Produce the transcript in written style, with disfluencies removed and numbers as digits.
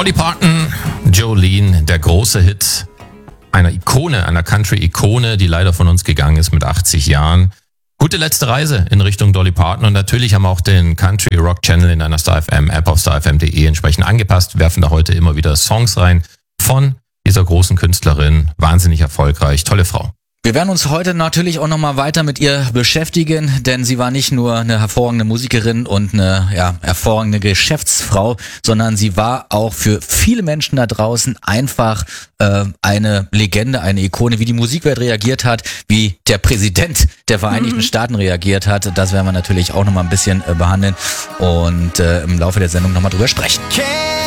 Dolly Parton, Jolene, der große Hit einer Ikone, einer Country-Ikone, die leider von uns gegangen ist mit 80 Jahren. Gute letzte Reise in Richtung Dolly Parton und natürlich haben wir auch den Country Rock Channel in einer Star FM App auf starfm.de entsprechend angepasst, werfen da heute immer wieder Songs rein von dieser großen Künstlerin, wahnsinnig erfolgreich, tolle Frau. Wir werden uns heute natürlich auch nochmal weiter mit ihr beschäftigen, denn sie war nicht nur eine hervorragende Musikerin und eine hervorragende Geschäftsfrau, sondern sie war auch für viele Menschen da draußen einfach eine Legende, eine Ikone, wie die Musikwelt reagiert hat, wie der Präsident der Vereinigten Staaten reagiert hat. Das werden wir natürlich auch nochmal ein bisschen behandeln und im Laufe der Sendung nochmal drüber sprechen.